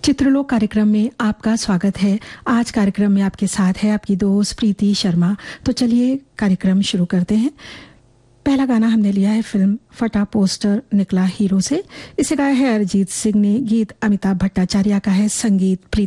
चित्रलोक कार्यक्रम में आपका स्वागत है। आज कार्यक्रम में आपके साथ है आपकी दोस्त प्रीति शर्मा। तो चलिए कार्यक्रम शुरू करते हैं। पहला गाना हमने लिया है फिल्म फटा पोस्टर निकला हीरो से। इसे गाया है अरिजीत सिंह ने, गीत अमिताभ भट्टाचार्य का है, संगीत प्रीति